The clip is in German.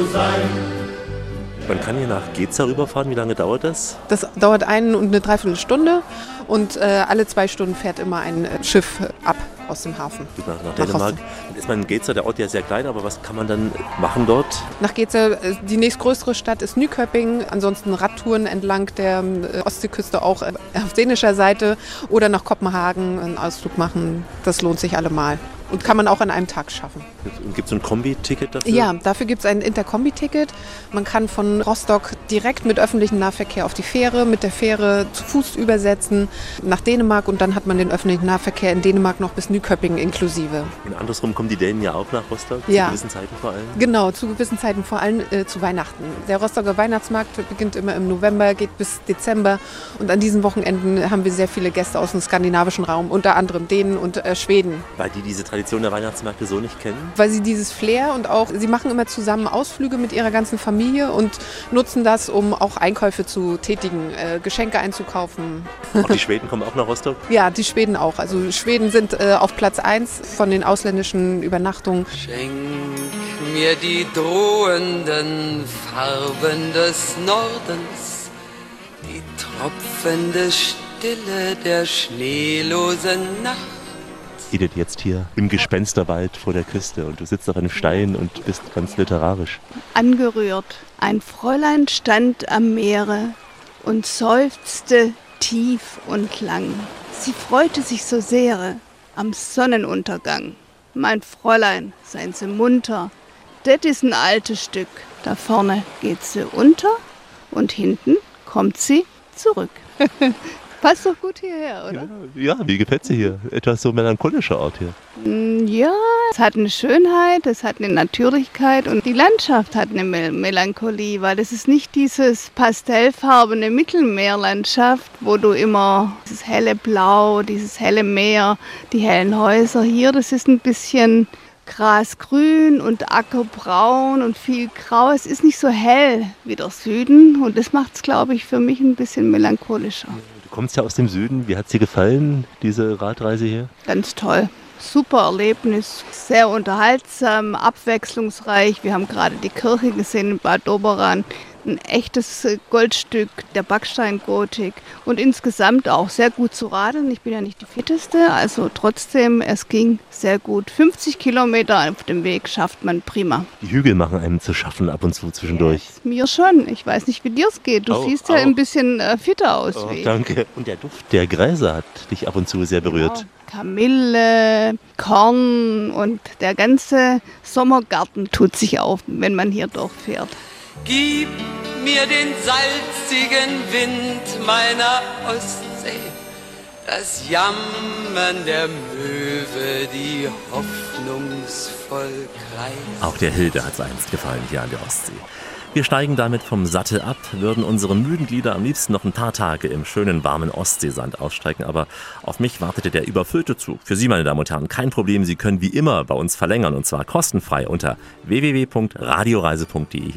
Man kann hier nach Geza rüberfahren. Wie lange dauert das? Das dauert 1 und eine Dreiviertelstunde und alle 2 Stunden fährt immer ein Schiff ab aus dem Hafen. Nach Dänemark. Dann ist man in Geza, der Ort ja sehr klein, aber was kann man dann machen dort? Nach Geza, die nächstgrößere Stadt ist Nyköping, ansonsten Radtouren entlang der Ostseeküste auch auf dänischer Seite oder nach Kopenhagen einen Ausflug machen, das lohnt sich allemal. Und kann man auch an einem Tag schaffen. Und gibt es so ein Kombi-Ticket dafür? Ja, dafür gibt es ein Interkombi-Ticket. Man kann von Rostock direkt mit öffentlichem Nahverkehr auf die Fähre, mit der Fähre zu Fuß übersetzen nach Dänemark und dann hat man den öffentlichen Nahverkehr in Dänemark noch bis Nyköping inklusive. Und andersrum kommen die Dänen ja auch nach Rostock, ja. Zu gewissen Zeiten vor allem? Genau, zu gewissen Zeiten, vor allem zu Weihnachten. Der Rostocker Weihnachtsmarkt beginnt immer im November, geht bis Dezember und an diesen Wochenenden haben wir sehr viele Gäste aus dem skandinavischen Raum, unter anderem Dänen und Schweden. Weil die diese Tradition der Weihnachtsmärkte so nicht kennen? Weil sie dieses Flair und auch, sie machen immer zusammen Ausflüge mit ihrer ganzen Familie und nutzen das, um auch Einkäufe zu tätigen, Geschenke einzukaufen. Auch die Schweden kommen auch nach Rostock? Ja, die Schweden auch. Also Schweden sind auf Platz 1 von den ausländischen Übernachtungen. Schenk mir die drohenden Farben des Nordens, die tropfende Stille der schneelosen Nacht. Edith, jetzt hier im Gespensterwald vor der Küste und du sitzt auf einem Stein und bist ganz literarisch. Angerührt. Ein Fräulein stand am Meere und seufzte tief und lang. Sie freute sich so sehr am Sonnenuntergang. Mein Fräulein, seien Sie munter, das ist ein altes Stück. Da vorne geht sie unter und hinten kommt sie zurück. Passt doch gut hierher, oder? Ja, wie gefällt dir hier? Etwas so melancholischer Ort hier. Ja, es hat eine Schönheit, es hat eine Natürlichkeit und die Landschaft hat eine Melancholie, weil es ist nicht dieses pastellfarbene Mittelmeerlandschaft, wo du immer dieses helle Blau, dieses helle Meer, die hellen Häuser hier, das ist ein bisschen grasgrün und ackerbraun und viel grau. Es ist nicht so hell wie der Süden und das macht es, glaube ich, für mich ein bisschen melancholischer. Du kommst ja aus dem Süden. Wie hat es dir gefallen, diese Radreise hier? Ganz toll. Super Erlebnis, sehr unterhaltsam, abwechslungsreich. Wir haben gerade die Kirche gesehen in Bad Doberan. Ein echtes Goldstück der Backsteingotik und insgesamt auch sehr gut zu radeln. Ich bin ja nicht die Fitteste, also trotzdem, es ging sehr gut. 50 Kilometer auf dem Weg schafft man prima. Die Hügel machen einem zu schaffen ab und zu zwischendurch. Yes, mir schon. Ich weiß nicht, wie dir es geht. Du siehst ja ein bisschen fitter aus. Danke. Und der Duft der Gräser hat dich ab und zu sehr berührt. Ja. Kamille, Korn und der ganze Sommergarten tut sich auf, wenn man hier durchfährt. Gib mir den salzigen Wind meiner Ostsee, das Jammern der Möwe, die hoffnungsvoll kreist. Auch der Hilde hat es einst gefallen hier an der Ostsee. Wir steigen damit vom Sattel ab, würden unsere müden Glieder am liebsten noch ein paar Tage im schönen warmen Ostseesand ausstrecken, aber auf mich wartete der überfüllte Zug. Für Sie, meine Damen und Herren, kein Problem, Sie können wie immer bei uns verlängern und zwar kostenfrei unter www.radioreise.de.